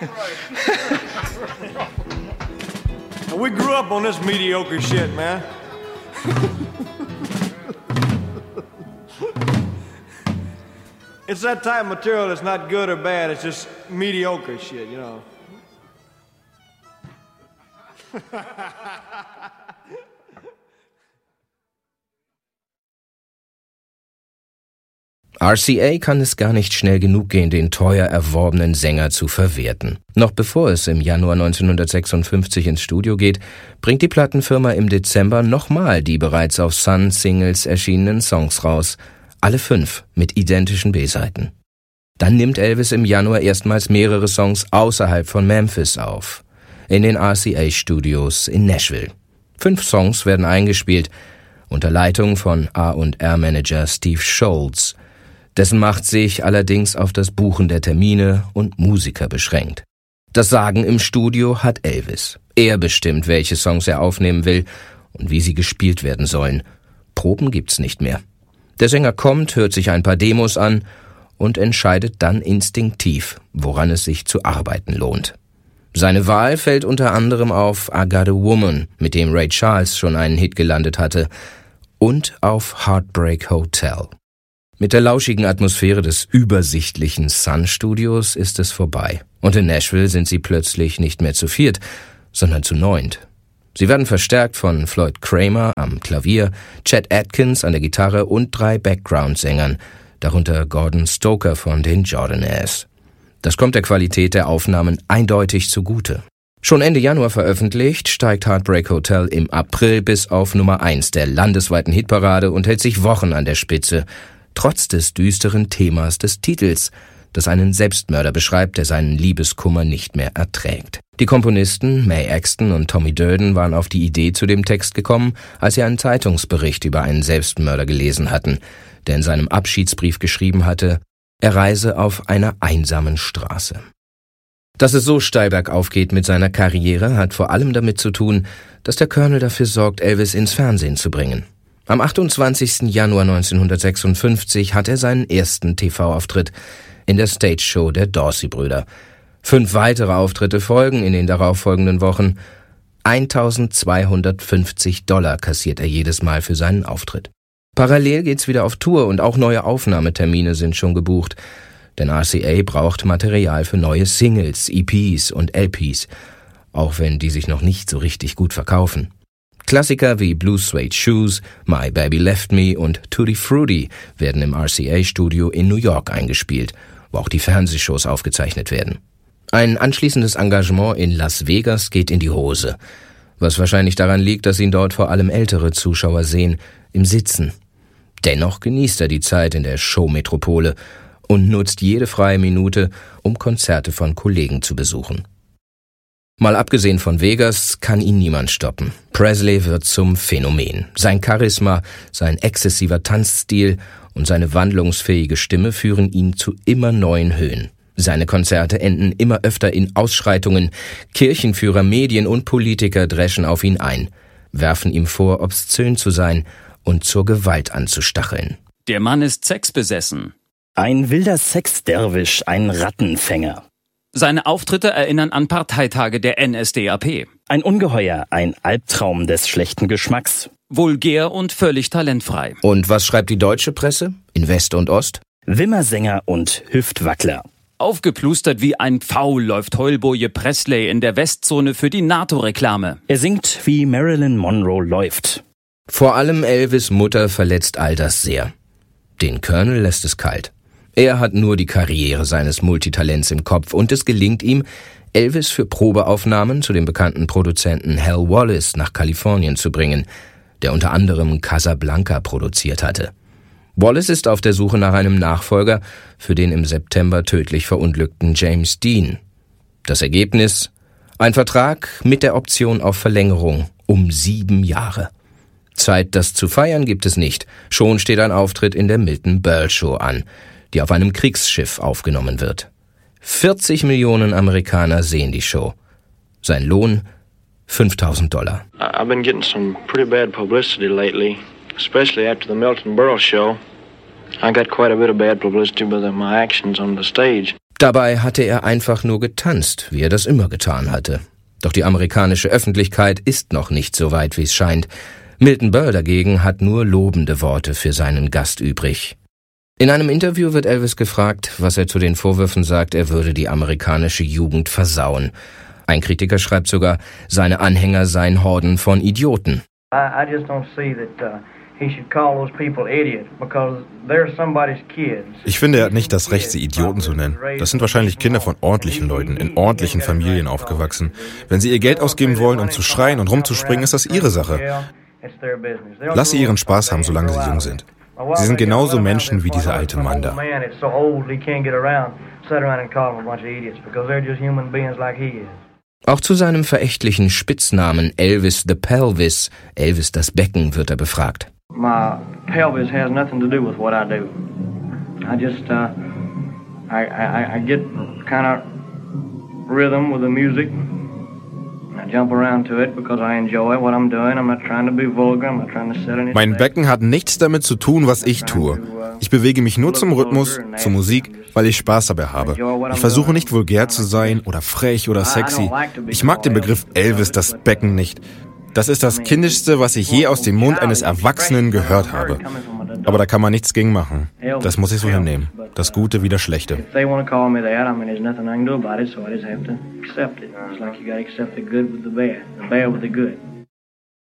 We grew up on this mediocre shit, man. It's that type of material that's not good or bad, it's just mediocre shit, you know. RCA kann es gar nicht schnell genug gehen, den teuer erworbenen Sänger zu verwerten. Noch bevor es im Januar 1956 ins Studio geht, bringt die Plattenfirma im Dezember nochmal die bereits auf Sun-Singles erschienenen Songs raus. Alle 5 mit identischen B-Seiten. Dann nimmt Elvis im Januar erstmals mehrere Songs außerhalb von Memphis auf. In den RCA-Studios in Nashville. 5 Songs werden eingespielt, unter Leitung von A&R-Manager Steve Scholz. Dessen Macht sich allerdings auf das Buchen der Termine und Musiker beschränkt. Das Sagen im Studio hat Elvis. Er bestimmt, welche Songs er aufnehmen will und wie sie gespielt werden sollen. Proben gibt's nicht mehr. Der Sänger kommt, hört sich ein paar Demos an und entscheidet dann instinktiv, woran es sich zu arbeiten lohnt. Seine Wahl fällt unter anderem auf I Got a Woman, mit dem Ray Charles schon einen Hit gelandet hatte, und auf Heartbreak Hotel. Mit der lauschigen Atmosphäre des übersichtlichen Sun-Studios ist es vorbei. Und in Nashville sind sie plötzlich nicht mehr zu 4, sondern zu 9. Sie werden verstärkt von Floyd Kramer am Klavier, Chet Atkins an der Gitarre und 3 Background-Sängern, darunter Gordon Stoker von den Jordanaires. Das kommt der Qualität der Aufnahmen eindeutig zugute. Schon Ende Januar veröffentlicht, steigt Heartbreak Hotel im April bis auf Nummer 1 der landesweiten Hitparade und hält sich Wochen an der Spitze, trotz des düsteren Themas des Titels, das einen Selbstmörder beschreibt, der seinen Liebeskummer nicht mehr erträgt. Die Komponisten Mae Axton und Tommy Durden waren auf die Idee zu dem Text gekommen, als sie einen Zeitungsbericht über einen Selbstmörder gelesen hatten, der in seinem Abschiedsbrief geschrieben hatte, er reise auf einer einsamen Straße. Dass es so steil bergauf geht mit seiner Karriere, hat vor allem damit zu tun, dass der Colonel dafür sorgt, Elvis ins Fernsehen zu bringen. Am 28. Januar 1956 hat er seinen ersten TV-Auftritt in der Stage-Show der Dorsey-Brüder. 5 weitere Auftritte folgen in den darauffolgenden Wochen. $1.250 kassiert er jedes Mal für seinen Auftritt. Parallel geht's wieder auf Tour und auch neue Aufnahmetermine sind schon gebucht. Denn RCA braucht Material für neue Singles, EPs und LPs, auch wenn die sich noch nicht so richtig gut verkaufen. Klassiker wie Blue Suede Shoes, My Baby Left Me und Tutti Frutti werden im RCA-Studio in New York eingespielt, wo auch die Fernsehshows aufgezeichnet werden. Ein anschließendes Engagement in Las Vegas geht in die Hose, was wahrscheinlich daran liegt, dass ihn dort vor allem ältere Zuschauer sehen, im Sitzen. Dennoch genießt er die Zeit in der Showmetropole und nutzt jede freie Minute, um Konzerte von Kollegen zu besuchen. Mal abgesehen von Vegas kann ihn niemand stoppen. Presley wird zum Phänomen. Sein Charisma, sein exzessiver Tanzstil und seine wandlungsfähige Stimme führen ihn zu immer neuen Höhen. Seine Konzerte enden immer öfter in Ausschreitungen. Kirchenführer, Medien und Politiker dreschen auf ihn ein, werfen ihm vor, obszön zu sein und zur Gewalt anzustacheln. Der Mann ist sexbesessen. Ein wilder Sexderwisch, ein Rattenfänger. Seine Auftritte erinnern an Parteitage der NSDAP. Ein Ungeheuer, ein Albtraum des schlechten Geschmacks. Vulgär und völlig talentfrei. Und was schreibt die deutsche Presse? In West und Ost? Wimmersänger und Hüftwackler. Aufgeplustert wie ein Pfau läuft Heulboje Presley in der Westzone für die NATO-Reklame. Er singt, wie Marilyn Monroe läuft. Vor allem Elvis' Mutter verletzt all das sehr. Den Colonel lässt es kalt. Er hat nur die Karriere seines Multitalents im Kopf und es gelingt ihm, Elvis für Probeaufnahmen zu dem bekannten Produzenten Hal Wallace nach Kalifornien zu bringen, der unter anderem Casablanca produziert hatte. Wallace ist auf der Suche nach einem Nachfolger für den im September tödlich verunglückten James Dean. Das Ergebnis? Ein Vertrag mit der Option auf Verlängerung um 7 Jahre. Zeit, das zu feiern, gibt es nicht. Schon steht ein Auftritt in der Milton Berle Show an, die auf einem Kriegsschiff aufgenommen wird. 40 Millionen Amerikaner sehen die Show. Sein Lohn $5.000. I've been getting some pretty bad publicity lately, especially after the Milton Berle show. I got quite a bit of bad publicity with my actions on the stage. Dabei hatte er einfach nur getanzt, wie er das immer getan hatte. Doch die amerikanische Öffentlichkeit ist noch nicht so weit, wie es scheint. Milton Berle dagegen hat nur lobende Worte für seinen Gast übrig. In einem Interview wird Elvis gefragt, was er zu den Vorwürfen sagt, er würde die amerikanische Jugend versauen. Ein Kritiker schreibt sogar, seine Anhänger seien Horden von Idioten. I just don't see that he should call those people idiots because they're somebody's kids. Ich finde, er hat nicht das Recht, sie Idioten zu nennen. Das sind wahrscheinlich Kinder von ordentlichen Leuten, in ordentlichen Familien aufgewachsen. Wenn sie ihr Geld ausgeben wollen, um zu schreien und rumzuspringen, ist das ihre Sache. Lass sie ihren Spaß haben, solange sie jung sind. Sie sind genauso Menschen wie dieser alte Mann da. Auch zu seinem verächtlichen Spitznamen Elvis the Pelvis, Elvis das Becken, wird er befragt. My pelvis has nothing to do with what I do. I just I get kind of rhythm with the music. I jump around to it because I enjoy what I'm doing. I'm not trying to be vulgar. I'm not trying to set any. Mein Becken hat nichts damit zu tun, was ich tue. Ich bewege mich nur zum Rhythmus, zur Musik, weil ich Spaß dabei habe. Ich versuche nicht vulgär zu sein oder frech oder sexy. Ich mag den Begriff Elvis das Becken nicht. Das ist das Kindischste, was ich je aus dem Mund eines Erwachsenen gehört habe. Aber da kann man nichts gegen machen. Das muss ich so hinnehmen. Das Gute wie das Schlechte. There's nothing I can do about it, so I just have to accept it. It's like you gotta accept the good with the bad with the good.